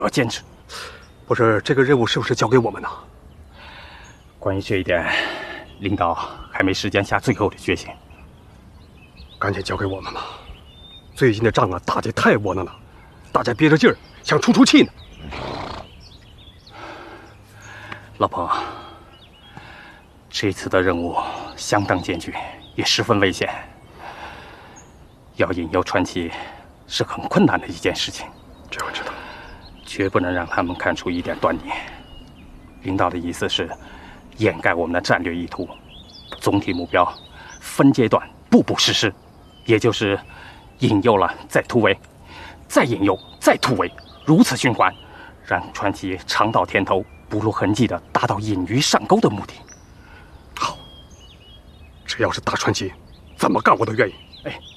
要坚持。 不是这个任务是不是交给我们呢？ 关于这一点，领导还没时间下最后的决心。 赶紧交给我们吧。最近的仗啊，打得太窝囊了，大家憋着劲儿想出气呢。 老彭，这次的任务相当艰巨，也十分危险。要引诱传奇是很困难的一件事情。 这我知道。 绝不能让他们看出一点端倪。领导的意思是掩盖我们的战略意图，总体目标分阶段步步实施，也就是引诱了再突围，再引诱再突围，如此循环，让传奇尝到甜头，不露痕迹地达到引鱼上钩的目的。 好，只要是大传奇，怎么干我都愿意。 哎，